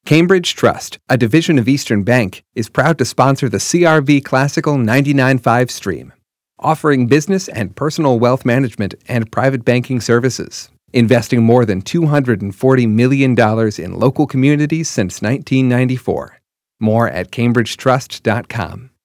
Cambridge Trust, a division of Eastern Bank, is proud to sponsor the CRV Classical 99.5 stream, offering business and personal wealth management and private banking services, investing more than $240 million in local communities since 1994. More at cambridgetrust.com.